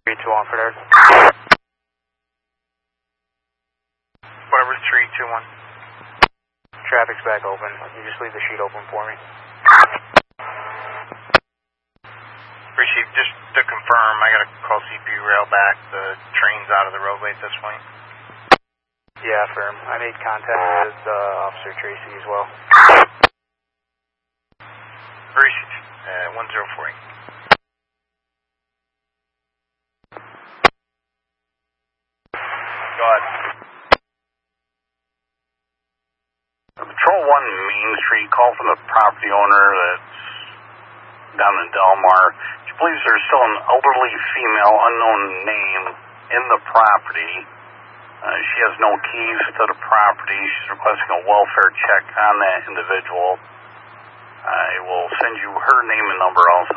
3-2 on for there. Whatever, 3-2-1. Traffic's back open. You just leave the sheet open for me. Receive, just to confirm, I gotta call CPU rail back. The train's out of the roadway at this point. Yeah, firm. I made contact with Officer Tracy as well. Receive, 1048. Go ahead. Patrol 1 Main Street, call from the property owner that's down in Delmar. She believes there's still an elderly female, unknown name, in the property. She has no keys to the property. She's requesting a welfare check on that individual. I will send you her name and number also.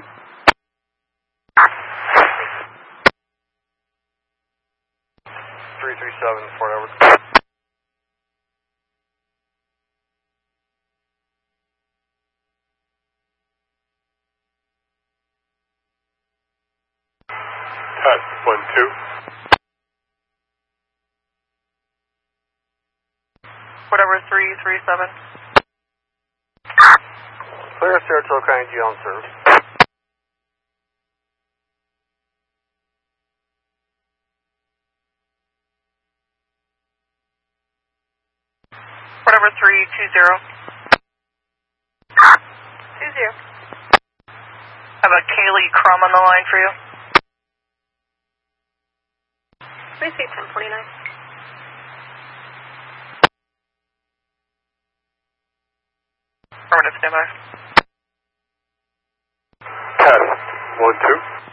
Three 3-7, Fort Edward. Test 1-2. Whatever, 3-3-7. Clear Saratoga County on serve. Whatever, 3-2-0. 2-0. Have a Kaylee Crum on the line for you. Please say 1049. Affirmative, standby. Test 1-2.